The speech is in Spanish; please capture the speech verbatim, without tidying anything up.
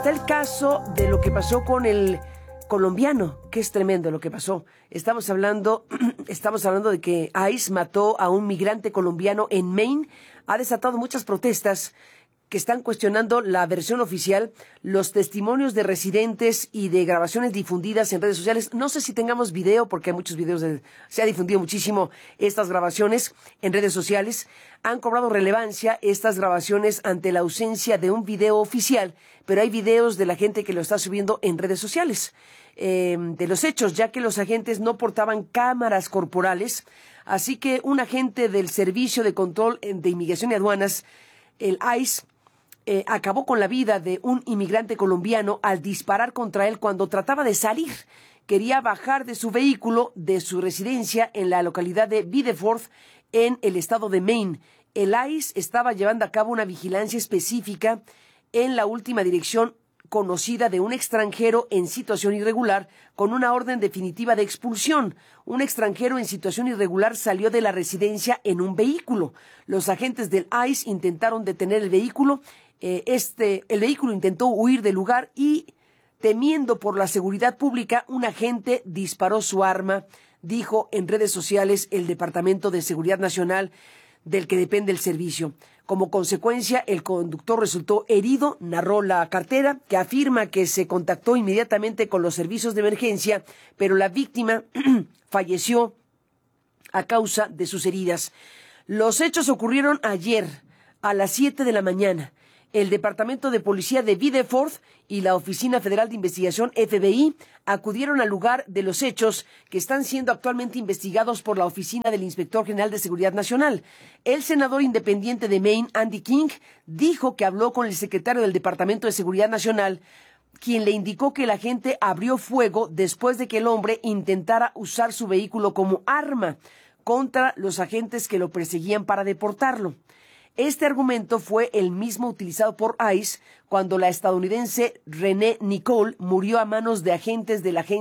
Está el caso de lo que pasó con el colombiano, que es tremendo lo que pasó. Estamos hablando, estamos hablando de que ICE mató a un migrante colombiano en Maine. Ha desatado muchas protestas que están cuestionando la versión oficial, los testimonios de residentes y de grabaciones difundidas en redes sociales. No sé si tengamos video, porque hay muchos videos, de, se ha difundido muchísimo estas grabaciones en redes sociales. Han cobrado relevancia estas grabaciones ante la ausencia de un video oficial, pero hay videos de la gente que lo está subiendo en redes sociales, eh, de los hechos, ya que los agentes no portaban cámaras corporales. Así que un agente del Servicio de Control de Inmigración y Aduanas, el ICE, Eh, acabó con la vida de un inmigrante colombiano al disparar contra él cuando trataba de salir. Quería bajar de su vehículo de su residencia en la localidad de Biddeford, en el estado de Maine. El ICE estaba llevando a cabo una vigilancia específica en la última dirección conocida de un extranjero en situación irregular con una orden definitiva de expulsión. Un extranjero en situación irregular salió de la residencia en un vehículo. Los agentes del ICE intentaron detener el vehículo. Eh, este, el vehículo intentó huir del lugar y, temiendo por la seguridad pública, un agente disparó su arma, dijo en redes sociales el Departamento de Seguridad Nacional del que depende el servicio. Como consecuencia, el conductor resultó herido, narró la cartera, que afirma que se contactó inmediatamente con los servicios de emergencia, pero la víctima falleció a causa de sus heridas. Los hechos ocurrieron ayer a las siete de la mañana. El Departamento de Policía de Biddeford y la Oficina Federal de Investigación F B I acudieron al lugar de los hechos, que están siendo actualmente investigados por la Oficina del Inspector General de Seguridad Nacional. El senador independiente de Maine, Andy King, dijo que habló con el secretario del Departamento de Seguridad Nacional, quien le indicó que el agente abrió fuego después de que el hombre intentara usar su vehículo como arma contra los agentes que lo perseguían para deportarlo. Este argumento fue el mismo utilizado por ICE cuando la estadounidense Renee Nicole murió a manos de agentes de la agencia